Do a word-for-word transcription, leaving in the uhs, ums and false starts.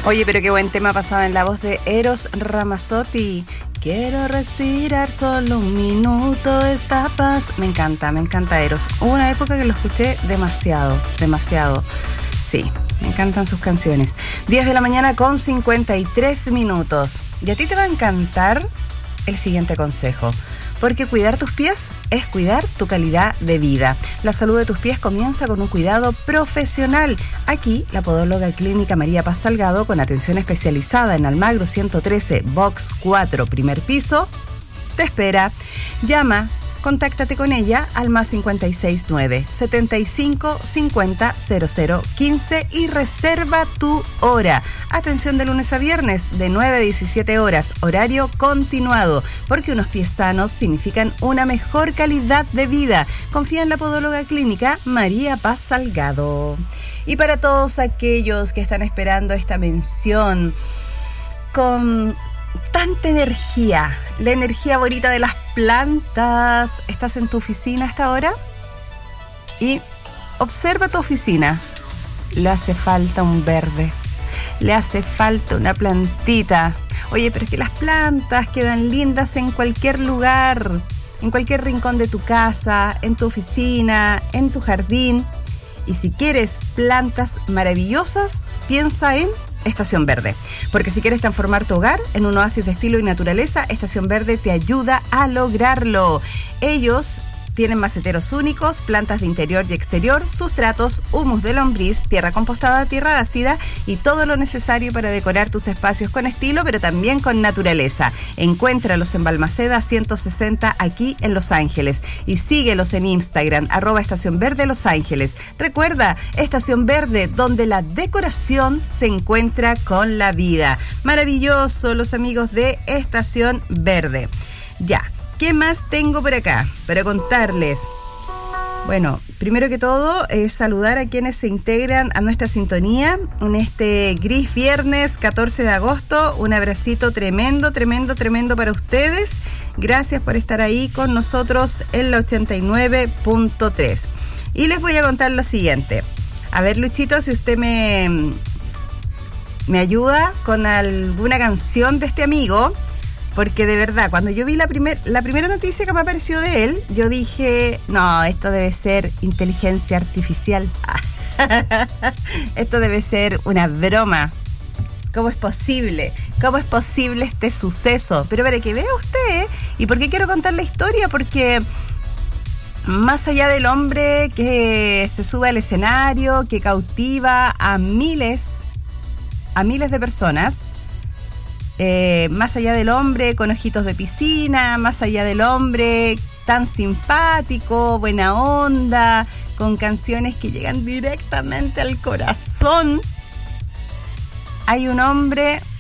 Oye, pero qué buen tema pasaba en la voz de Eros Ramazzotti. Quiero respirar solo un minuto esta paz. Me encanta, me encanta Eros. Hubo una época que lo escuché demasiado, demasiado. Sí, me encantan sus canciones. diez de la mañana con cincuenta y tres minutos. Y a ti te va a encantar el siguiente consejo. Porque cuidar tus pies es cuidar tu calidad de vida. La salud de tus pies comienza con un cuidado profesional. Aquí, la podóloga clínica María Paz Salgado, con atención especializada en Almagro ciento trece, box cuatro, primer piso, te espera. Llama, contáctate con ella al más cincuenta y seis nueve, setenta y cinco, cincuenta, cero cero quince y reserva tu hora. Atención de lunes a viernes, de nueve a diecisiete horas, horario continuado, porque unos pies sanos significan una mejor calidad de vida. Confía en la podóloga clínica María Paz Salgado. Y para todos aquellos que están esperando esta mención con tanta energía, la energía bonita de las plantas. ¿Estás en tu oficina hasta ahora? Y observa tu oficina. Le hace falta un verde, le hace falta una plantita. Oye, pero es que las plantas quedan lindas en cualquier lugar, en cualquier rincón de tu casa, en tu oficina, en tu jardín. Y si quieres plantas maravillosas, piensa en Estación Verde, porque si quieres transformar tu hogar en un oasis de estilo y naturaleza, Estación Verde te ayuda a lograrlo. Ellos tienen maceteros únicos, plantas de interior y exterior, sustratos, humus de lombriz, tierra compostada, tierra ácida y todo lo necesario para decorar tus espacios con estilo, pero también con naturaleza. Encuéntralos en Balmaceda ciento sesenta aquí en Los Ángeles y síguelos en Instagram, arroba Estación Verde Los Ángeles. Recuerda, Estación Verde, donde la decoración se encuentra con la vida. Maravilloso, los amigos de Estación Verde. Ya. ¿Qué más tengo por acá para contarles? Bueno, primero que todo, eh, saludar a quienes se integran a nuestra sintonía en este gris viernes catorce de agosto. Un abracito tremendo, tremendo, tremendo para ustedes. Gracias por estar ahí con nosotros en la ochenta y nueve punto tres. Y les voy a contar lo siguiente. A ver, Luchito, si usted me, me ayuda con alguna canción de este amigo. Porque de verdad, cuando yo vi la, primer, la primera noticia que me apareció de él, yo dije, no, esto debe ser inteligencia artificial. Esto debe ser una broma. ¿Cómo es posible? ¿Cómo es posible este suceso? Pero para que vea usted, ¿y por qué quiero contar la historia? Porque más allá del hombre que se sube al escenario, que cautiva a miles, a miles de personas, Eh, más allá del hombre con ojitos de piscina, más allá del hombre tan simpático, buena onda, con canciones que llegan directamente al corazón, hay un hombre